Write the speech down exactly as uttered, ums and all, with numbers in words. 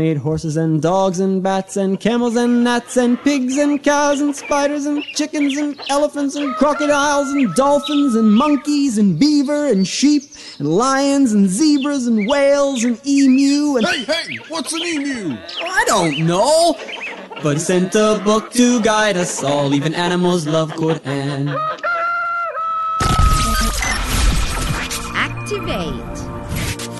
Made horses and dogs and bats and camels and gnats and pigs and cows and spiders and chickens and elephants and crocodiles and dolphins and monkeys and beaver and sheep and lions and zebras and whales and emu and... Hey, hey, what's an emu? I don't know. But he sent a book to guide us all, even animals love Quran. Activate.